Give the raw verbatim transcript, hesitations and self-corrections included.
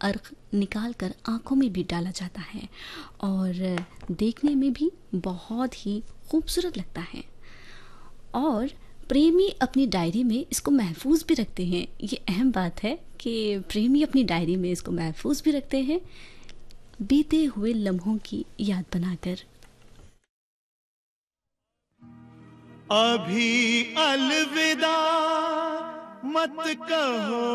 अर्क निकाल कर आँखों में भी डाला जाता है और देखने में भी बहुत ही खूबसूरत लगता है। और प्रेमी अपनी डायरी में इसको महफूज भी रखते हैं। ये अहम बात है कि प्रेमी अपनी डायरी में इसको महफूज भी रखते हैं, बीते हुए लम्हों की याद बनाकर। अभी अलविदा मत कहो।